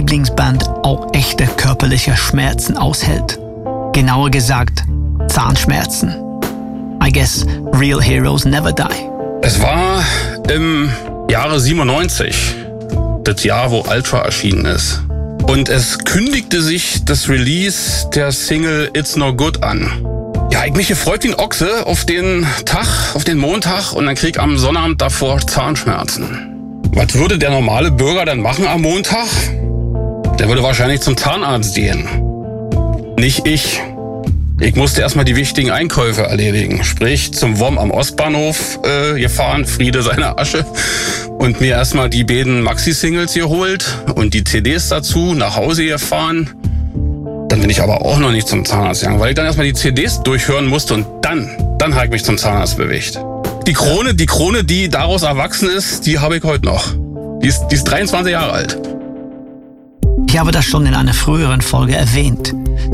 Lieblingsband auch echte körperliche Schmerzen aushält. Genauer gesagt, Zahnschmerzen. I guess real heroes never die. Es war im Jahre 97, das Jahr, wo Ultra erschienen ist. Und es kündigte sich das Release der Single It's No Good an. Ja, ich mich gefreut wie ein Ochse auf den Tag, auf den Montag, und dann krieg ich am Sonnabend davor Zahnschmerzen. Was würde der normale Bürger dann machen am Montag? Der würde wahrscheinlich zum Zahnarzt gehen. Nicht ich. Ich musste erstmal die wichtigen Einkäufe erledigen. Sprich, zum WOM am Ostbahnhof gefahren, Friede seine Asche. Und mir erstmal die beiden Maxi-Singles geholt und die CDs dazu, nach Hause gefahren. Dann bin ich aber auch noch nicht zum Zahnarzt gegangen, weil ich dann erstmal die CDs durchhören musste und dann habe ich mich zum Zahnarzt bewegt. Die Krone, die daraus erwachsen ist, die habe ich heute noch. Die ist 23 Jahre alt. Ich habe das schon in einer früheren Folge erwähnt.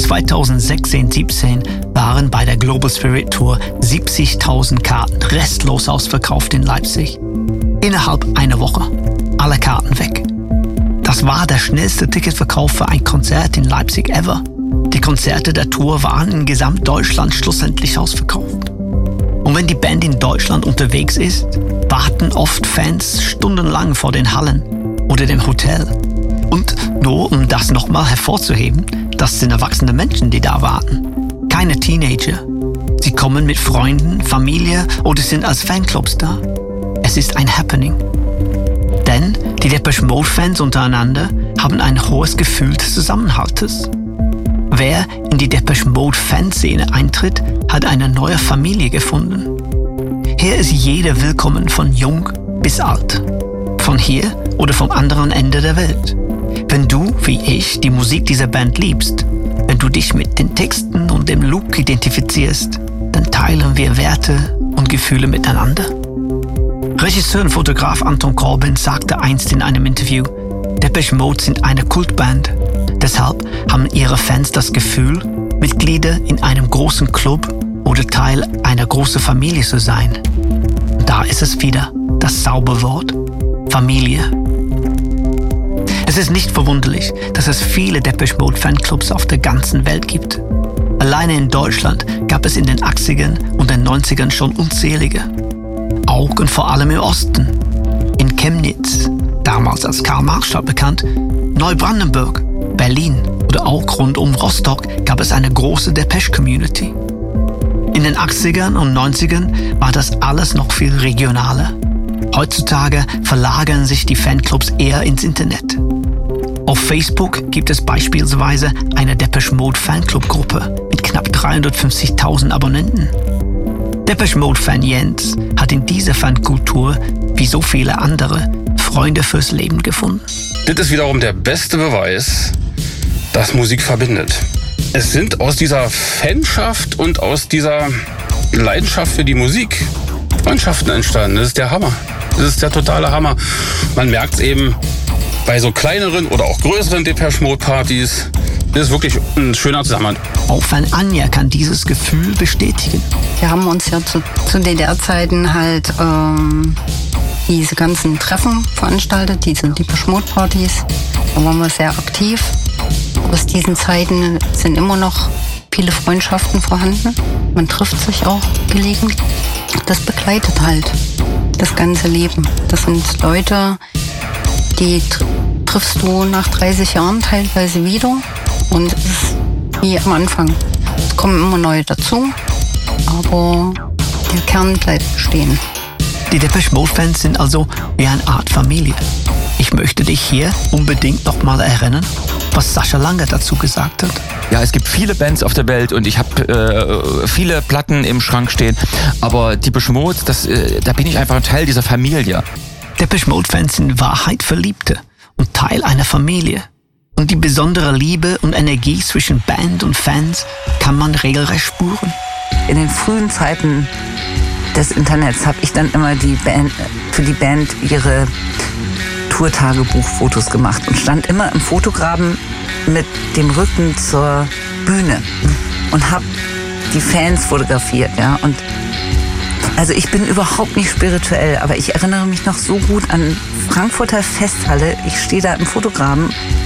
2016-17 waren bei der Global Spirit Tour 70.000 Karten restlos ausverkauft in Leipzig. Innerhalb einer Woche. Alle Karten weg. Das war der schnellste Ticketverkauf für ein Konzert in Leipzig ever. Die Konzerte der Tour waren in Gesamtdeutschland schlussendlich ausverkauft. Und wenn die Band in Deutschland unterwegs ist, warten oft Fans stundenlang vor den Hallen oder dem Hotel. Und nur um das nochmal hervorzuheben, das sind erwachsene Menschen, die da warten. Keine Teenager. Sie kommen mit Freunden, Familie oder sind als Fanclubs da. Es ist ein Happening. Denn die Depeche Mode-Fans untereinander haben ein hohes Gefühl des Zusammenhaltes. Wer in die Depeche Mode-Fanszene eintritt, hat eine neue Familie gefunden. Hier ist jeder willkommen, von jung bis alt. Von hier oder vom anderen Ende der Welt. Wenn du, wie ich, die Musik dieser Band liebst, wenn du dich mit den Texten und dem Look identifizierst, dann teilen wir Werte und Gefühle miteinander. Regisseur und Fotograf Anton Corbijn sagte einst in einem Interview, Depeche Mode sind eine Kultband. Deshalb haben ihre Fans das Gefühl, Mitglieder in einem großen Club oder Teil einer großen Familie zu sein. Und da ist es wieder, das Zauberwort Familie. Es ist nicht verwunderlich, dass es viele Depeche Mode Fanclubs auf der ganzen Welt gibt. Alleine in Deutschland gab es in den 80ern und den 90ern schon unzählige. Auch und vor allem im Osten. In Chemnitz, damals als Karl-Marx-Stadt bekannt, Neubrandenburg, Berlin oder auch rund um Rostock gab es eine große Depeche-Community. In den 80ern und 90ern war das alles noch viel regionaler. Heutzutage verlagern sich die Fanclubs eher ins Internet. Auf Facebook gibt es beispielsweise eine Depeche Mode Fanclub-Gruppe mit knapp 350.000 Abonnenten. Depeche Mode-Fan Jens hat in dieser Fankultur, wie so viele andere, Freunde fürs Leben gefunden. Das ist wiederum der beste Beweis, dass Musik verbindet. Es sind aus dieser Fanschaft und aus dieser Leidenschaft für die Musik Freundschaften entstanden. Das ist der Hammer. Das ist der totale Hammer. Man merkt es eben bei so kleineren oder auch größeren Depeche Mode Partys. Das ist wirklich ein schöner Zusammenhang. Auch Fan Anja kann dieses Gefühl bestätigen. Wir haben uns ja zu DDR-Zeiten halt diese ganzen Treffen veranstaltet, diese Depeche Mode Partys. Da waren wir sehr aktiv. Aus diesen Zeiten sind immer noch viele Freundschaften vorhanden. Man trifft sich auch gelegentlich. Das begleitet halt das ganze Leben. Das sind Leute, die triffst du nach 30 Jahren teilweise wieder. Und es ist wie am Anfang. Es kommen immer neue dazu, aber der Kern bleibt bestehen. Die Depeche Mode Fans sind also wie eine Art Familie. Ich möchte dich hier unbedingt noch mal erinnern, was Sascha Langer dazu gesagt hat. Ja, es gibt viele Bands auf der Welt und ich habe viele Platten im Schrank stehen, aber Depeche Mode, da bin ich einfach ein Teil dieser Familie. Depeche Mode Fans sind in Wahrheit Verliebte und Teil einer Familie. Und die besondere Liebe und Energie zwischen Band und Fans kann man regelrecht spüren. In den frühen Zeiten des Internets habe ich dann immer für die Band ihre Tourtagebuchfotos gemacht und stand immer im Fotograben mit dem Rücken zur Bühne und habe die Fans fotografiert, ja. Und also ich bin überhaupt nicht spirituell, aber ich erinnere mich noch so gut an Frankfurter Festhalle. Ich stehe da im Fotograben